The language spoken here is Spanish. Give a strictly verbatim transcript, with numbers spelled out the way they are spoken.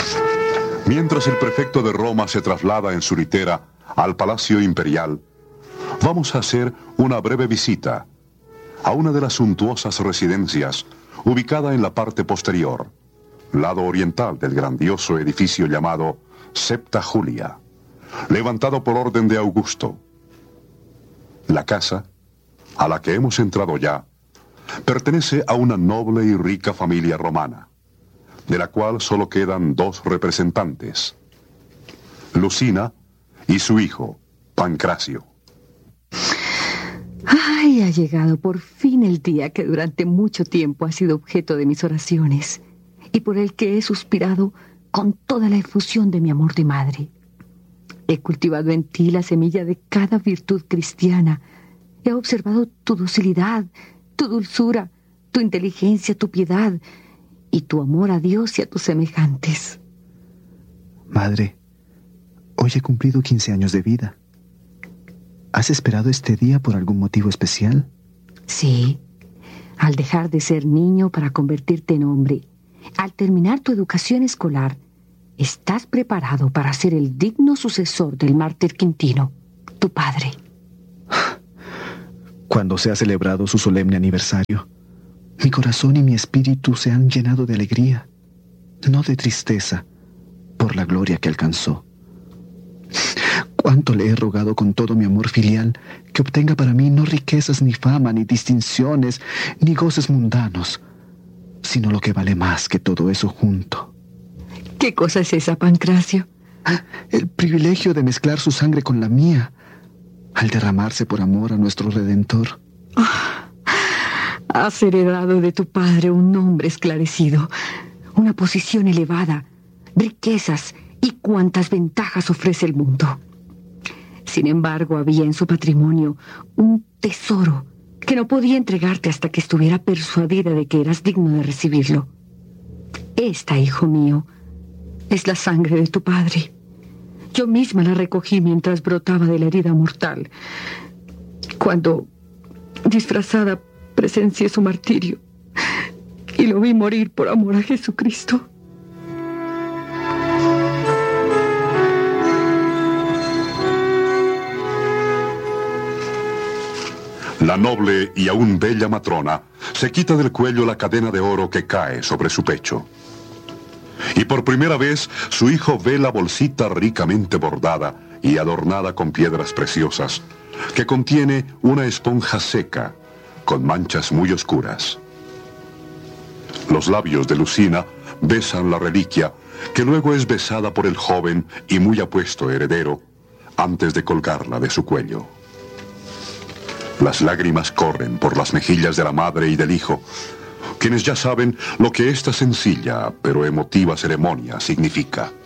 Mientras el prefecto de Roma se traslada en su litera al Palacio Imperial, vamos a hacer una breve visita a una de las suntuosas residencias ubicada en la parte posterior, lado oriental del grandioso edificio llamado Septa Julia, levantado por orden de Augusto. La casa, a la que hemos entrado ya, pertenece a una noble y rica familia romana, de la cual solo quedan dos representantes, Lucina y su hijo, Pancracio. Ay, ha llegado por fin el día que durante mucho tiempo ha sido objeto de mis oraciones y por el que he suspirado con toda la efusión de mi amor de madre. He cultivado en ti la semilla de cada virtud cristiana. He observado tu docilidad, tu dulzura, tu inteligencia, tu piedad y tu amor a Dios y a tus semejantes. Madre, hoy he cumplido quince años de vida. ¿Has esperado este día por algún motivo especial? Sí. Al dejar de ser niño para convertirte en hombre, al terminar tu educación escolar, estás preparado para ser el digno sucesor del mártir Quintino, tu padre. Cuando se ha celebrado su solemne aniversario, mi corazón y mi espíritu se han llenado de alegría, no de tristeza, por la gloria que alcanzó. Cuánto le he rogado con todo mi amor filial que obtenga para mí no riquezas, ni fama, ni distinciones, ni goces mundanos, sino lo que vale más que todo eso junto. ¿Qué cosa es esa, Pancracio? El privilegio de mezclar su sangre con la mía, al derramarse por amor a nuestro Redentor. Oh, has heredado de tu padre un nombre esclarecido, una posición elevada, riquezas y cuantas ventajas ofrece el mundo. Sin embargo, había en su patrimonio un tesoro que no podía entregarte hasta que estuviera persuadida de que eras digno de recibirlo. Esta, hijo mío, es la sangre de tu padre. Yo misma la recogí mientras brotaba de la herida mortal, cuando, disfrazada, presencié su martirio y lo vi morir por amor a Jesucristo. La noble y aún bella matrona se quita del cuello la cadena de oro que cae sobre su pecho. Y por primera vez su hijo ve la bolsita ricamente bordada y adornada con piedras preciosas, que contiene una esponja seca con manchas muy oscuras. Los labios de Lucina besan la reliquia, que luego es besada por el joven y muy apuesto heredero, antes de colgarla de su cuello. Las lágrimas corren por las mejillas de la madre y del hijo, quienes ya saben lo que esta sencilla pero emotiva ceremonia significa.